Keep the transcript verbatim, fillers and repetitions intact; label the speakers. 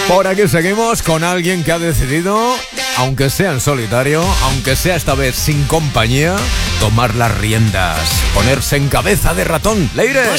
Speaker 1: Por aquí seguimos con alguien que ha decidido, aunque sea en solitario, aunque sea esta vez sin compañía, tomar las riendas, ponerse en cabeza de ratón. Leire.